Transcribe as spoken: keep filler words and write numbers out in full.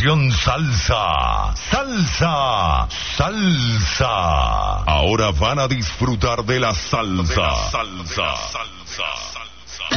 Estación Salsa. Salsa. Salsa. Ahora van a disfrutar de la salsa. De la salsa. salsa.